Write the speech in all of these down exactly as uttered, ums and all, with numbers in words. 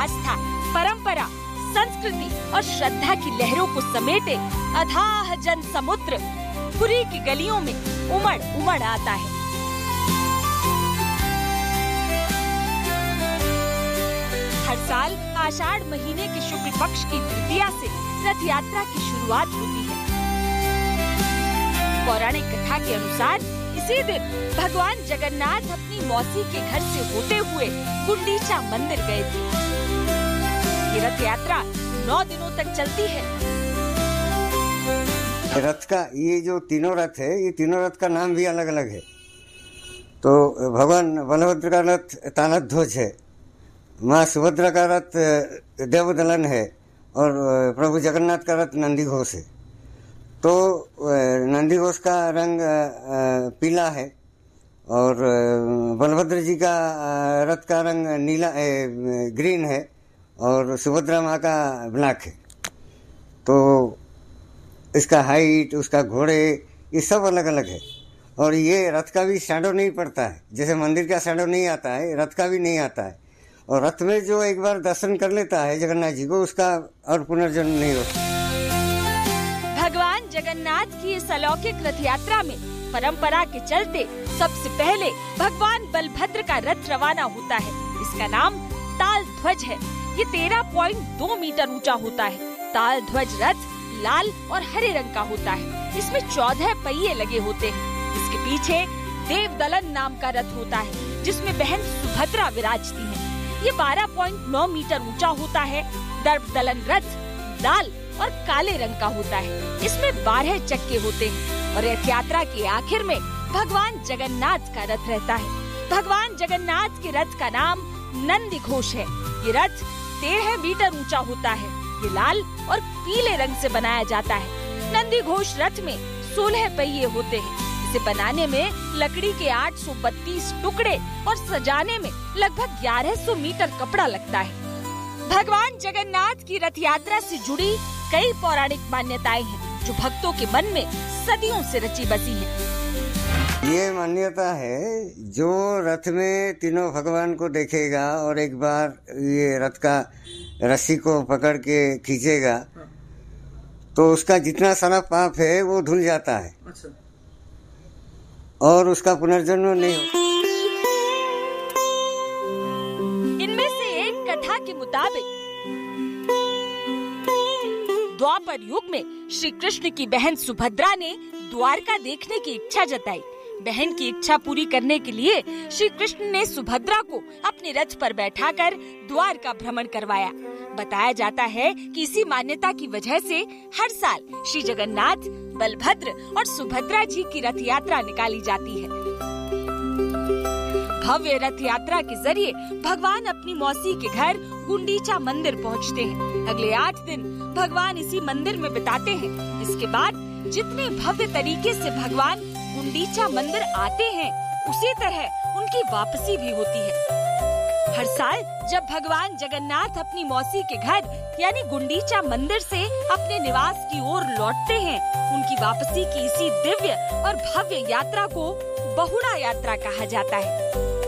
आस्था, परंपरा, संस्कृति और श्रद्धा की लहरों को समेटे अथाह जन समुद्र पुरी की गलियों में उमड़ उमड़ आता है। हर साल आषाढ़ महीने के शुक्ल पक्ष की तृतीया से रथ यात्रा की शुरुआत होती है। पौराणिक कथा के अनुसार इसी दिन भगवान जगन्नाथ अपनी मौसी के घर से होते हुए गुंडीचा मंदिर गए थे। ये रथ यात्रा नौ दिनों तक चलती है। रथ का ये जो तीनों रथ है, ये तीनों रथ का नाम भी अलग अलग है। तो भगवान बलभद्र का रथ तालध्वज है, माँ सुभद्रा का रथ देवदलन है और प्रभु जगन्नाथ का रथ नंदीघोष है। तो नंदीघोष का रंग पीला है और बलभद्र जी का रथ का रंग नीला ग्रीन है और सुभद्रा माँ का ब्लैक है। तो इसका हाइट, उसका घोड़े, ये सब अलग अलग है। और ये रथ का भी शैडो नहीं पड़ता है, जैसे मंदिर का शैडो नहीं आता है, रथ का भी नहीं आता है। और रथ में जो एक बार दर्शन कर लेता है जगन्नाथ जी को, उसका और पुनर्जन्म नहीं होता। भगवान जगन्नाथ की इस अलौकिक रथ यात्रा में परंपरा के चलते सबसे पहले भगवान बलभद्र का रथ रवाना होता है। इसका नाम ताल ध्वज है। ये तेरह पॉइंट दो मीटर ऊंचा होता है। ताल ध्वज रथ लाल और हरे रंग का होता है। इसमें चौदह पहिए लगे होते हैं। इसके पीछे देवदलन नाम का रथ होता है, जिसमें बहन सुभद्रा विराजती है। ये बारह पॉइंट नौ मीटर ऊंचा होता है। दर्पदलन रथ लाल और काले रंग का होता है। इसमें बारह चक्के होते हैं और रथ यात्रा के आखिर में भगवान जगन्नाथ का रथ रहता है। भगवान जगन्नाथ के रथ का नाम नंदीघोष है। ये रथ तेरह मीटर ऊंचा होता है। ये लाल और पीले रंग से बनाया जाता है। नंदीघोष रथ में सोलह पहिए होते हैं। इसे बनाने में लकड़ी के आठ सौ बत्तीस टुकड़े और सजाने में लगभग ग्यारह सौ मीटर कपड़ा लगता है। भगवान जगन्नाथ की रथ यात्रा से जुड़ी कई पौराणिक मान्यताएं हैं, जो भक्तों के मन में सदियों से रची बसी हैं। ये मान्यता है, जो रथ में तीनों भगवान को देखेगा और एक बार ये रथ का रस्सी को पकड़ के खींचेगा, तो उसका जितना सारा पाप है वो धुल जाता है। अच्छा। और उसका पुनर्जन्म नहीं होता। इनमें से एक कथा के मुताबिक द्वापर युग में श्री कृष्ण की बहन सुभद्रा ने द्वारका देखने की इच्छा जताई। बहन की इच्छा पूरी करने के लिए श्री कृष्ण ने सुभद्रा को अपने रथ पर बैठाकर द्वारका भ्रमण करवाया। बताया जाता है कि इसी मान्यता की वजह से हर साल श्री जगन्नाथ, बलभद्र और सुभद्रा जी की रथ यात्रा निकाली जाती है। भव्य रथ यात्रा के जरिए भगवान अपनी मौसी के घर गुंडीचा मंदिर पहुंचते हैं। अगले आठ दिन भगवान इसी मंदिर में बिताते हैं। इसके बाद जितने भव्य तरीके से भगवान गुंडीचा मंदिर आते हैं, उसी तरह उनकी वापसी भी होती है। हर साल जब भगवान जगन्नाथ अपनी मौसी के घर यानी गुंडीचा मंदिर से अपने निवास की ओर लौटते हैं, उनकी वापसी की इसी दिव्य और भव्य यात्रा को बहुड़ा यात्रा कहा जाता है।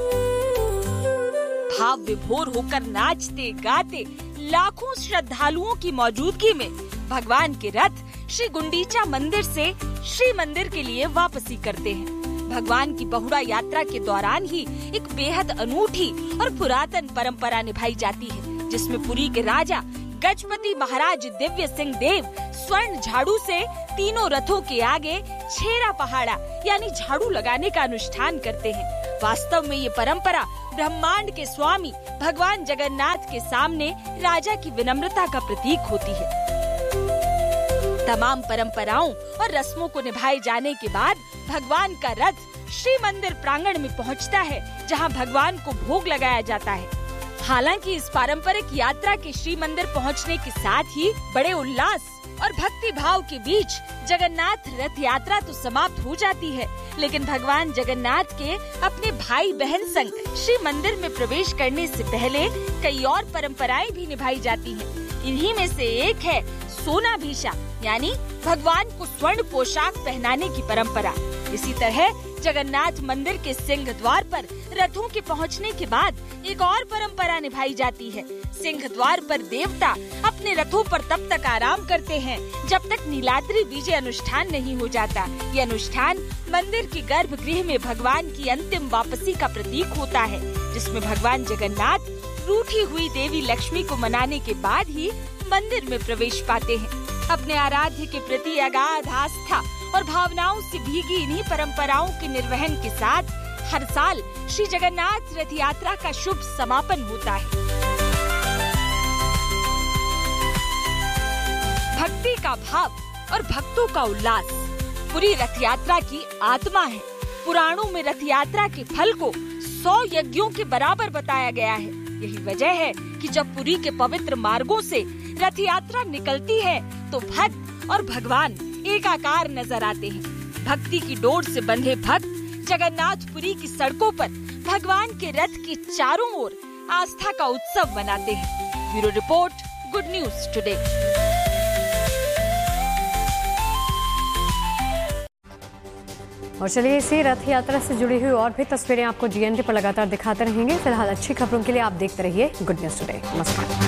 भाव विभोर होकर नाचते गाते लाखों श्रद्धालुओं की मौजूदगी में भगवान के रथ श्री गुंडीचा मंदिर से श्री मंदिर के लिए वापसी करते हैं। भगवान की बहुड़ा यात्रा के दौरान ही एक बेहद अनूठी और पुरातन परंपरा निभाई जाती है, जिसमें पुरी के राजा गजपति महाराज दिव्य सिंह देव स्वर्ण झाड़ू से तीनों रथों के आगे छेरा पहाड़ा यानी झाड़ू लगाने का अनुष्ठान करते हैं। वास्तव में ये परंपरा ब्रह्मांड के स्वामी भगवान जगन्नाथ के सामने राजा की विनम्रता का प्रतीक होती है। तमाम परंपराओं और रस्मों को निभाए जाने के बाद भगवान का रथ श्री मंदिर प्रांगण में पहुंचता है, जहां भगवान को भोग लगाया जाता है। हालांकि इस पारंपरिक यात्रा के श्री मंदिर पहुंचने के साथ ही बड़े उल्लास और भक्ति भाव के बीच जगन्नाथ रथ यात्रा तो समाप्त हो जाती है, लेकिन भगवान जगन्नाथ के अपने भाई बहन संग श्री मंदिर में प्रवेश करने से पहले कई और परंपराएं भी निभाई जाती हैं। इन्हीं में से एक है सोनाभिषा यानी भगवान को स्वर्ण पोशाक पहनाने की परंपरा। इसी तरह जगन्नाथ मंदिर के सिंह द्वार पर रथों के पहुंचने के बाद एक और परंपरा निभाई जाती है। सिंह द्वार पर देवता अपने रथों पर तब तक आराम करते हैं जब तक नीलाद्री विजय अनुष्ठान नहीं हो जाता। ये अनुष्ठान मंदिर के गर्भगृह में भगवान की अंतिम वापसी का प्रतीक होता है, जिसमें भगवान जगन्नाथ रूठी हुई देवी लक्ष्मी को मनाने के बाद ही मंदिर में प्रवेश पाते हैं। अपने आराध्य के प्रति अगाध आस्था और भावनाओं से भीगी इन्हीं परंपराओं के निर्वहन के साथ हर साल श्री जगन्नाथ रथ यात्रा का शुभ समापन होता है। भक्ति का भाव और भक्तों का उल्लास पूरी रथ यात्रा की आत्मा है। पुराणों में रथ यात्रा के फल को सौ यज्ञों के बराबर बताया गया है। यही वजह है कि जब पुरी के पवित्र मार्गों से रथ यात्रा निकलती है तो भक्त और भगवान एकाकार नजर आते हैं। भक्ति की डोर से बंधे भक्त जगन्नाथपुरी की सड़कों पर भगवान के रथ के चारों ओर आस्था का उत्सव मनाते हैं। Bureau report, good news today. और चलिए इसी रथ यात्रा से जुड़ी हुई और भी तस्वीरें आपको जीएनडी पर लगातार दिखाते रहेंगे। फिलहाल अच्छी खबरों के लिए आप देखते रहिए गुड न्यूज टुडे। नमस्कार।